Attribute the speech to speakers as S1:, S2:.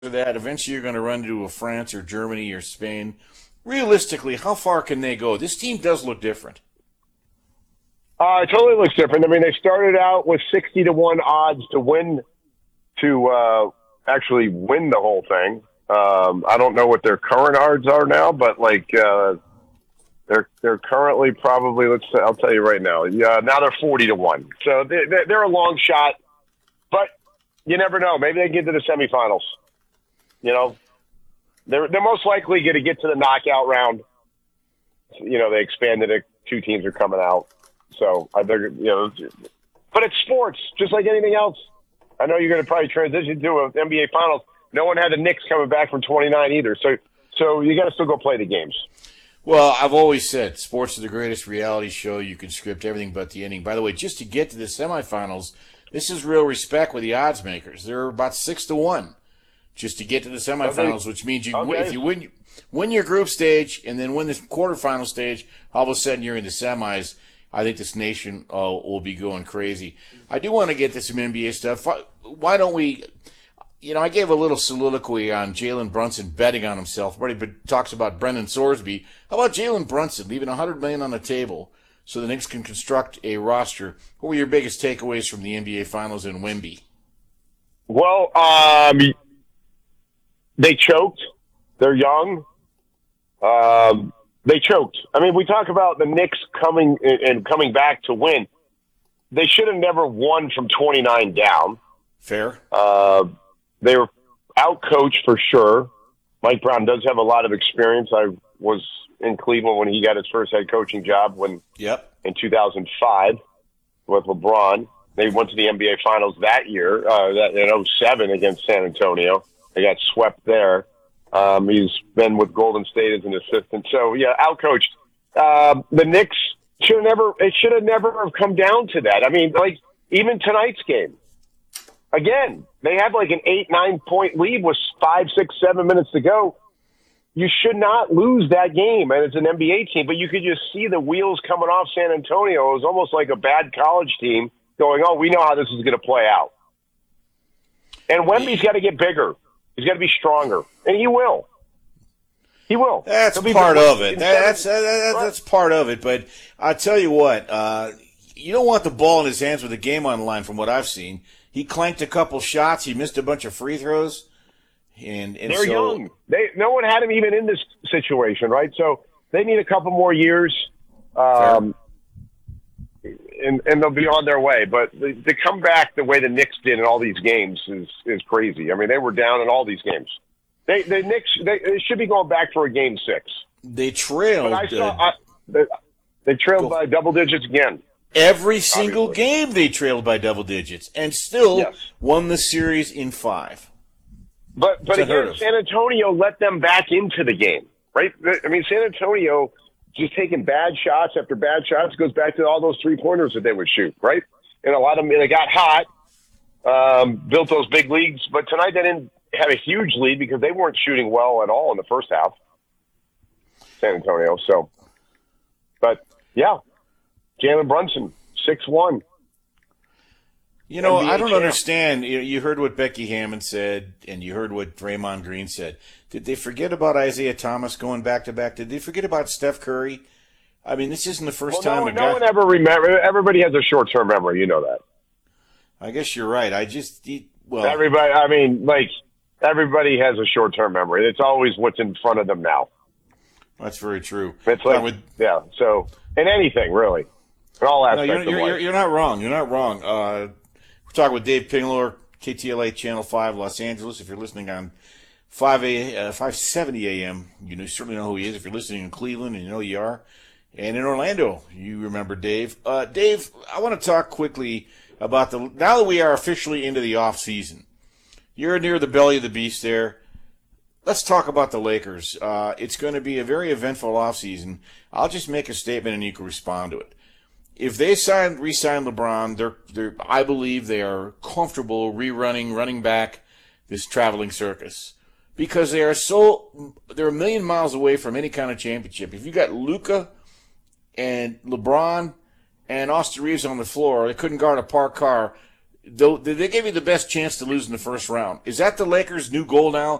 S1: that. Eventually, you're going to run into a France or Germany or Spain. Realistically, how far can they go? This team does look different.
S2: It totally looks different. I mean, they started out with 60-1 odds to actually win the whole thing. I don't know what their current odds are now, but they're currently probably, I'll tell you right now. Yeah, now they're 40-1. So they're a long shot, but you never know. Maybe they get to the semifinals. You know, they're most likely going to get to the knockout round. You know, they expanded it. 2 teams are coming out. So they're, but it's sports, just like anything else. I know you're going to probably transition to an NBA Finals. No one had the Knicks coming back from 29 either. So you got to still go play the games.
S1: Well, I've always said sports is the greatest reality show. You can script everything but the ending. By the way, just to get to the semifinals, this is real respect with the odds makers. They're about 6-1 just to get to the semifinals, which means if you win your group stage and then win the quarterfinal stage, all of a sudden you're in the semis. I think this nation will be going crazy. I do want to get to some NBA stuff. Why don't we? I gave a little soliloquy on Jalen Brunson betting on himself. Everybody talks about Brendan Sorsby. How about Jalen Brunson leaving $100 million on the table so the Knicks can construct a roster? What were your biggest takeaways from the NBA Finals in Wemby?
S2: Well, they choked. They're young. They choked. I mean, we talk about the Knicks coming back to win. They should have never won from 29 down.
S1: Fair.
S2: They were out-coached for sure. Mike Brown does have a lot of experience. I was in Cleveland when he got his first head coaching job in 2005 with LeBron. They went to the NBA Finals that year, in 07 against San Antonio. They got swept there. He's been with Golden State as an assistant. So, yeah, out-coached. The Knicks should have never have come down to that. I mean, even tonight's game. Again, they had an 8-9 point lead with 5, 6, 7 minutes to go. You should not lose that game, and it's an NBA team, but you could just see the wheels coming off San Antonio. It was almost like a bad college team going, we know how this is going to play out. And Wemby's got to get bigger. He's got to be stronger, and he will. He will.
S1: That's part of it. That's part of it. But I'll tell you what, you don't want the ball in his hands with the game on the line from what I've seen. He clanked a couple shots. He missed a bunch of free throws. And
S2: they're young. No one had him even in this situation, right? So they need a couple more years, and they'll be on their way. But to come back the way the Knicks did in all these games is crazy. I mean, they were down in all these games. The Knicks they should be going back for a game 6.
S1: They trailed.
S2: But they trailed by double digits again.
S1: Every single game they trailed by double digits and still won the series in 5.
S2: But again, San Antonio let them back into the game, right? I mean, San Antonio just taking bad shots after bad shots goes back to all those 3-pointers that they would shoot, right? And a lot of them, they got hot, built those big leads. But tonight they didn't have a huge lead because they weren't shooting well at all in the first half, San Antonio. So, but, yeah. Jalen Brunson, 6'1".
S1: I don't understand. You heard what Becky Hammond said, and you heard what Draymond Green said. Did they forget about Isaiah Thomas going back-to-back? Did they forget about Steph Curry? I mean, this isn't the first time.
S2: No one ever remember. Everybody has a short-term memory. You know that.
S1: I guess you're right.
S2: Everybody. I mean, everybody has a short-term memory. It's always what's in front of them now.
S1: That's very true.
S2: It's So, in anything, really. In all aspects of life.
S1: You're not wrong. You're not wrong. We're talking with Dave Pinglor, KTLA Channel 5, Los Angeles. If you're listening on 570 AM, you certainly know who he is. If you're listening in Cleveland, and you know you are. And in Orlando, you remember Dave. Dave, I want to talk quickly about now that we are officially into the off season. You're near the belly of the beast there. Let's talk about the Lakers. It's going to be a very eventful offseason. I'll just make a statement and you can respond to it. If they re-sign LeBron, I believe they are comfortable running back this traveling circus because they're a million miles away from any kind of championship. If you got Luka and LeBron and Austin Reeves on the floor, they couldn't guard a parked car. though they gave you the best chance to lose in the first round. Is that the Lakers' new goal now?